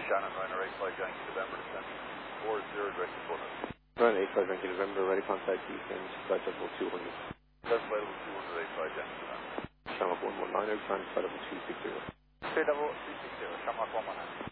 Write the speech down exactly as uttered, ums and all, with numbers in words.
Shannon, Ryanair eight five Yankee November, descent four zero, direct to Portland. Ryanair eight five Yankee November, ready contact descent, flight level two hundred. Descent flight level two hundred, eight five Yankee November. Shamrock one one nine, climb flight level two six zero. Flight level two six zero, Shamrock one one nine.